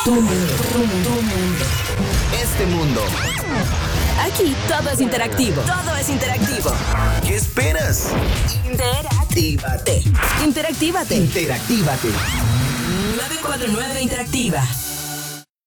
Tu mundo. Este mundo. Aquí todo es interactivo. Todo es interactivo. ¿Qué esperas? Interactívate. Interactívate. Interactívate. 949 Interactiva.